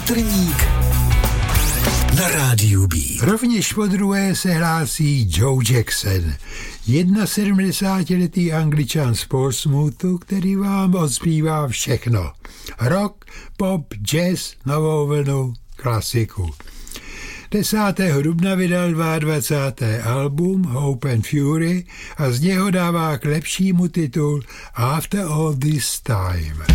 Větrník na rádiu B. Rovněž podruhé se hlásí Joe Jackson, 71letý Angličan z Portsmouthu, který vám odzpívá všechno. Rock, pop, jazz, novou vlnu, klasiku. 10. dubna vydal 22. album Hope and Fury a z něho dává k lepšímu titul After All This Time.